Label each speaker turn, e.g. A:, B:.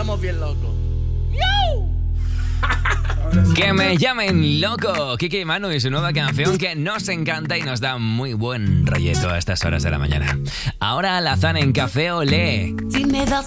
A: estamos bien locos.
B: Que me llamen loco. Kike y Manu y su nueva canción que nos encanta y nos da muy buen rollito a estas horas de la mañana. Ahora Alazán en Café Olé.
C: Si me das